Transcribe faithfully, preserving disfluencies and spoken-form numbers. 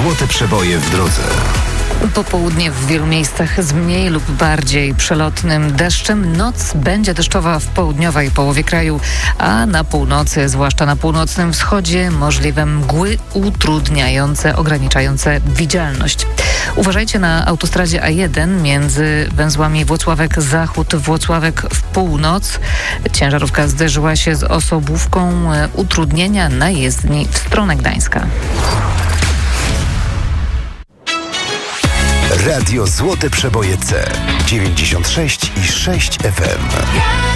Złote przeboje w drodze. Popołudnie w wielu miejscach z mniej lub bardziej przelotnym deszczem. Noc będzie deszczowa w południowej połowie kraju, a na północy, zwłaszcza na północnym wschodzie, możliwe mgły utrudniające, ograniczające widzialność. Uważajcie na autostradzie A jeden między węzłami Włocławek Zachód, Włocławek w północ. Ciężarówka zderzyła się z osobówką. Utrudnienia na jezdni w stronę Gdańska. Radio Złote Przeboje C dziewięćdziesiąt sześć i sześć F M.